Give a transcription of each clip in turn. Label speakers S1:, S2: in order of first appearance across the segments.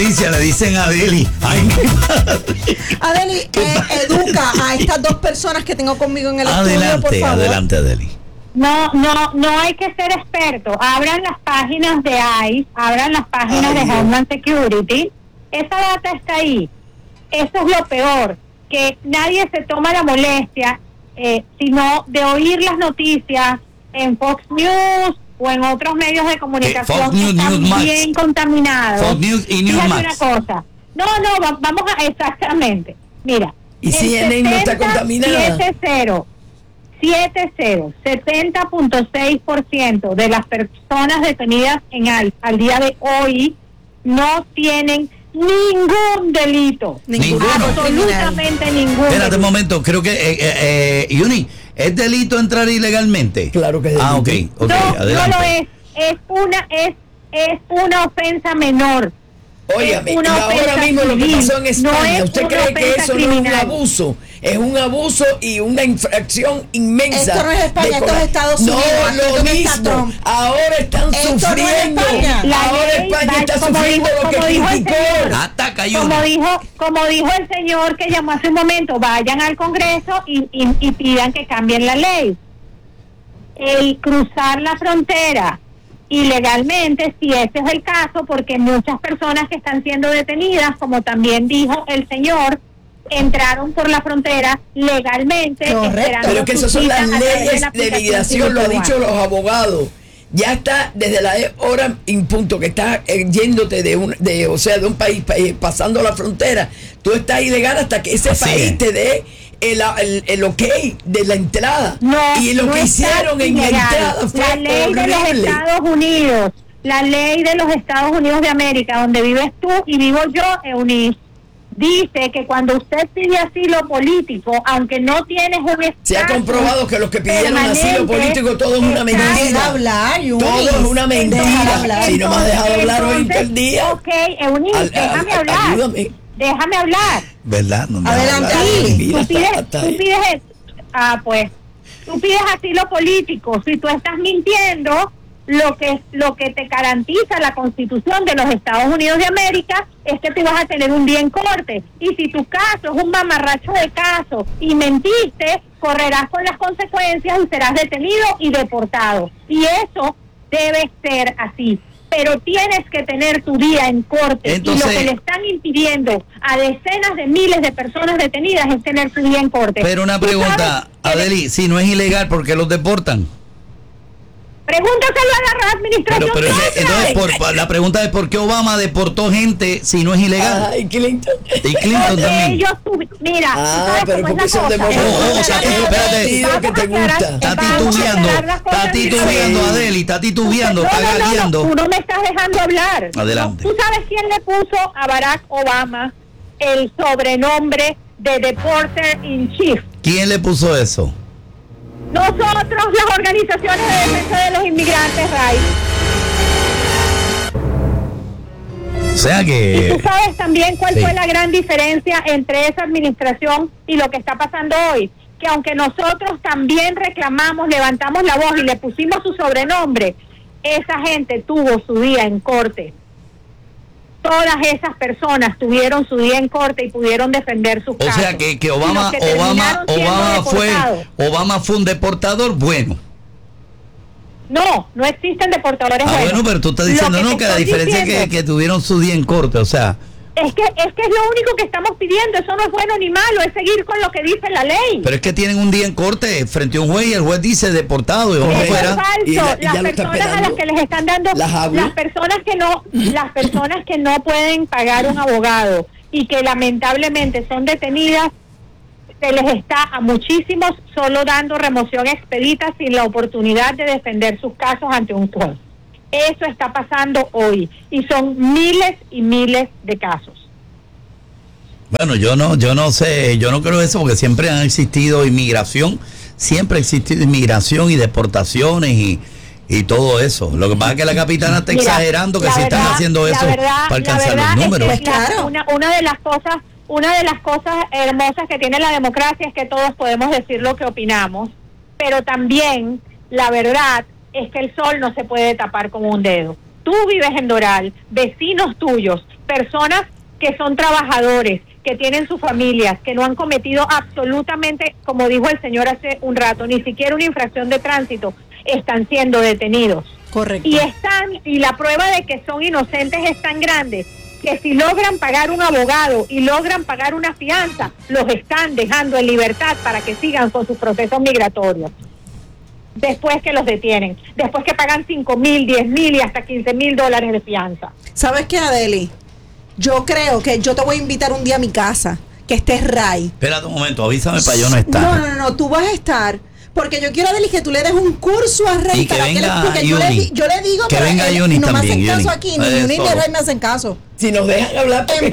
S1: Le dicen a Adeli. Ay, mi madre.
S2: Adeli, educa a estas dos personas que tengo conmigo en el estudio, por favor.
S1: Adelante, Adeli.
S3: No hay que ser experto. Abran las páginas de ICE, abran las páginas de Homeland Security. Esa data está ahí. Eso es lo peor, que nadie se toma la molestia, sino de oír las noticias en Fox News o en otros medios de comunicación
S1: Fox News,
S3: que están
S1: Newsmax.
S3: bien contaminados.
S1: Fox News y Newsmax.
S3: Fíjate una cosa. Vamos a exactamente. Mira.
S4: ¿Y CNN no está contaminada?
S3: 70.6% de las personas detenidas en ICE al día de hoy no tienen ningún delito.
S1: Ninguno.
S3: Absolutamente ninguno.
S1: Espérate un momento, creo que Yuni, ¿es delito entrar ilegalmente?
S4: Claro que es delito.
S1: Ah, ok,
S3: No
S1: adelante.
S3: lo es. Es una ofensa menor.
S4: Óigame, y
S3: una
S4: ahora
S3: ofensa
S4: mismo lo que
S3: civil,
S4: pasó en España,
S3: no es
S4: ¿usted
S3: una
S4: cree que
S3: ofensa
S4: eso no es un
S3: criminal?
S4: abuso? Es un abuso y una infracción inmensa.
S2: Esto no es España, esto es Estados Unidos. Aquí
S4: No, lo
S2: donde está
S4: mismo.
S2: Trump.
S4: Ahora están
S2: Esto no es
S4: sufriendo.
S2: España.
S4: Ahora
S3: La ley
S4: España
S3: va-
S4: está
S3: como
S4: sufriendo
S3: dijo-
S4: lo que
S3: como dijo el
S4: criticó.
S3: señor.
S1: Ataca, Yuni.
S3: Como dijo el señor que llamó hace un momento, vayan al Congreso y pidan que cambien la ley. El cruzar la frontera ilegalmente, si ese es el caso, porque muchas personas que están siendo detenidas, como también dijo el señor, entraron por la frontera legalmente.
S2: Correcto.
S3: esperando
S4: Pero que
S3: su
S4: esas son
S3: cita
S4: las
S3: a través de
S4: leyes
S3: la
S4: de
S3: aplicación
S4: migración, lo han
S3: Civil
S4: dicho los abogados. Ya está desde la hora en punto que estás yéndote de un país pasando la frontera. Tú estás ilegal hasta que ese
S1: Así
S4: país
S1: es.
S4: te dé el ok de la entrada.
S3: No,
S4: y lo
S3: no
S4: que
S3: está
S4: hicieron en la
S3: ilegal.
S4: entrada fue
S3: la ley de los
S4: horrible.
S3: Estados Unidos, la ley de los Estados Unidos de América, donde vives tú y vivo yo, Eunice, dice que cuando usted pide asilo político, aunque no tienes un
S4: Se ha
S3: estatus
S4: comprobado que los que pidieron
S3: permanente,
S4: asilo político todo es una
S3: está-
S2: Deja
S4: mentira.
S2: hablar, Yuni.
S4: Todo es una
S2: Deja
S4: mentira.
S2: hablar.
S4: Si no me has dejado hablar hoy en
S3: Entonces,
S4: el día.
S3: Ok, Eunice, déjame hablar.
S4: Ayúdame.
S3: Déjame hablar.
S1: ¿Verdad? No me
S2: Adelante,
S1: habla.
S2: Adeli.
S4: Mira,
S3: Tú pides,
S4: está
S3: tú
S4: ahí.
S3: pides, tú pides asilo político. Si tú estás mintiendo, lo que te garantiza la Constitución de los Estados Unidos de América es que tú vas a tener un día en corte. Y si tu caso es un mamarracho de caso y mentiste, correrás con las consecuencias y serás detenido y deportado. Y eso debe ser así. Pero tienes que tener tu día en corte.
S1: Entonces,
S3: y lo que le están impidiendo a decenas de miles de personas detenidas es tener su día en corte.
S1: Pero una
S3: ¿Tú
S1: pregunta,
S3: sabes que
S1: Adeli, si no es ilegal, ¿por qué los deportan?
S3: Pregúntaselo a la administración.
S1: Entonces, la pregunta es ¿por qué Obama deportó gente si no es ilegal?
S4: Ay, Clinton.
S1: Y Clinton
S3: Porque
S1: también.
S3: ellos mira, ¿tú sabes
S4: pero
S3: cómo
S4: porque
S3: es la
S4: son
S3: cosa?
S4: demócratas.
S1: O sea, que,
S3: Vamos a
S1: espérate.
S4: Partido que te
S3: aclarar-
S4: gusta.
S1: Está
S3: vamos a
S1: titubeando,
S3: aclarar las cosas
S1: está titubeando,
S3: diferentes.
S1: Adeli, está titubeando, está
S3: No,
S1: galeando.
S3: tú no me estás dejando hablar.
S1: Adelante.
S3: ¿Tú sabes quién le puso a Barack Obama el sobrenombre de Deporter in Chief?
S1: ¿Quién le puso eso?
S3: Nosotros, las organizaciones de defensa de los inmigrantes, Ray.
S1: O sea
S3: Y
S1: que...
S3: tú sabes también cuál
S1: Sí.
S3: fue la gran diferencia entre esa administración y lo que está pasando hoy. Que aunque nosotros también reclamamos, levantamos la voz y le pusimos su sobrenombre, esa gente tuvo su día en corte. Todas esas personas tuvieron su día en corte y pudieron defender sus
S1: O
S3: casos.
S1: sea que
S3: Y los
S1: Obama
S3: que terminaron siendo deportados.
S1: Obama fue un deportador bueno.
S3: No existen deportadores buenos.
S1: Bueno, pero tú estás diciendo
S3: Lo
S1: no que la
S3: te estoy
S1: diferencia es
S3: diciendo
S1: que tuvieron su día en corte, o sea,
S3: es que es lo único que estamos pidiendo. Eso no es bueno ni malo, es seguir con lo que dice la ley.
S1: pero es que tienen un día en corte frente a un juez y el juez dice deportado y vamos
S3: Eso es
S1: fuera.
S3: falso.
S4: Y ya
S3: Las
S4: lo está
S3: personas a las
S4: esperando.
S3: que les están dando,
S4: Las hablo.
S3: las personas que no pueden pagar un abogado y que lamentablemente son detenidas, se les está a muchísimos solo dando remoción expedita sin la oportunidad de defender sus casos ante un juez. Eso está pasando hoy y son miles y miles de casos.
S1: Bueno, yo no sé, yo no creo eso porque siempre han existido inmigración, siempre ha existido inmigración y deportaciones y todo eso. Lo que pasa es que la capitana está
S3: Mira,
S1: exagerando que
S3: la
S1: se están
S3: verdad-
S1: haciendo
S3: la
S1: eso
S3: verdad-
S1: para alcanzar
S3: la verdad
S1: los números.
S3: es que
S2: Claro.
S3: una de las cosas hermosas que tiene la democracia es que todos podemos decir lo que opinamos, pero también la verdad es que el sol no se puede tapar con un dedo. Tú vives en Doral, vecinos tuyos, personas que son trabajadores, que tienen sus familias, que no han cometido absolutamente, como dijo el señor hace un rato, ni siquiera una infracción de tránsito, están siendo detenidos.
S2: Correcto.
S3: Y la prueba de que son inocentes es tan grande que si logran pagar un abogado y logran pagar una fianza, los están dejando en libertad para que sigan con sus procesos migratorios. Después que los detienen, después que pagan 5,000, 10,000 y hasta 15,000 dólares de fianza.
S2: ¿Sabes qué, Adeli? Yo creo que yo te voy a invitar un día a mi casa, que estés Ray.
S1: Espérate un momento, avísame para yo no estar.
S2: No, tú vas a estar. Porque yo quiero, Adeli, que tú le des un curso a Ray.
S1: Y que
S2: para
S1: venga
S2: porque yo le digo
S1: que
S2: pero
S1: venga
S2: él,
S1: Yuni
S2: no
S1: también,
S2: me hacen caso
S1: Yuni.
S2: aquí, ni Yuni ni Ray me hacen caso.
S4: Si nos dejan hablar, porque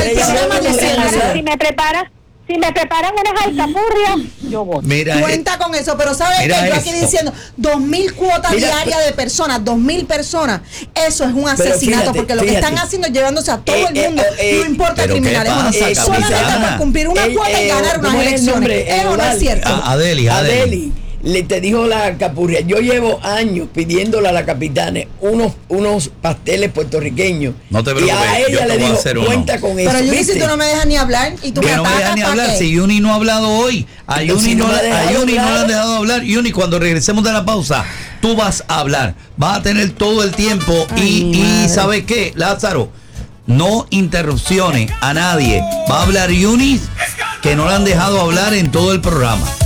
S3: Si me preparan unas alcapurrias, yo voy.
S1: Mira,
S2: cuenta con eso, pero ¿sabes qué? Yo aquí diciendo 2,000 cuotas diarias de personas, 2,000 personas, eso es un asesinato, porque lo que están haciendo es llevándose a todo el mundo, no importa criminales, solamente por cumplir una cuota y ganar unas elecciones. ¿Es no es cierto?
S4: Adeli, te dijo la capurria, yo llevo años pidiéndole a la capitana unos pasteles puertorriqueños.
S1: No te preocupes,
S4: y a ella
S1: yo te
S4: le
S1: voy a
S4: digo,
S1: hacer uno.
S4: cuenta con eso.
S2: Pero Yuni, si tú no me dejas ni hablar y tú
S1: que
S2: me
S1: no me
S2: atacas,
S1: deja ni
S2: ¿para
S1: hablar,
S2: qué?
S1: si Yuni no ha hablado hoy, a Yuni no le han dejado hablar. Yuni, cuando regresemos de la pausa, tú vas a hablar, vas a tener todo el tiempo. Y ¿sabes qué, Lázaro? No interrupciones a nadie. Va a hablar Yuni, que no le han dejado hablar en todo el programa.